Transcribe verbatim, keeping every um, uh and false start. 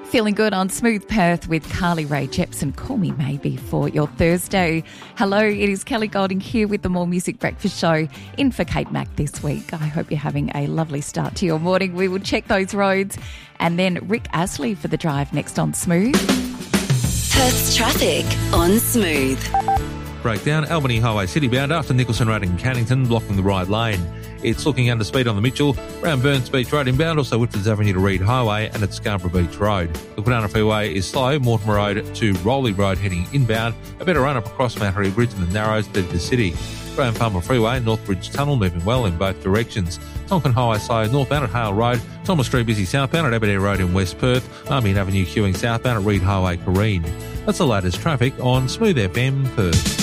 Feeling good on Smooth Perth with Carly Rae Jepsen. Call me maybe for your Thursday. Hello, it is Kelly Golding here with the More Music Breakfast Show in for Kate Mack this week. I hope you're having a lovely start to your morning. We will check those roads. And then Rick Astley for the drive next on Smooth. Perth's traffic on Smooth. Breakdown, Albany Highway citybound after Nicholson Road in Cannington, blocking the right lane. It's looking under speed on the Mitchell, around Burns Beach Road inbound, also Whitfords Avenue to Reed Highway and at Scarborough Beach Road. The Quinana Freeway is slow, Mortimer Road to Rowley Road heading inbound, a better run up across Mattery Bridge in the Narrows to the city. Graham Palmer Freeway, Northbridge Tunnel moving well in both directions. Tonkin Highway slow northbound at Hale Road, Thomas Street busy southbound at Aberdeen Road in West Perth, Army Avenue queuing southbound at Reed Highway, Careen. That's the latest traffic on Smooth F M Perth.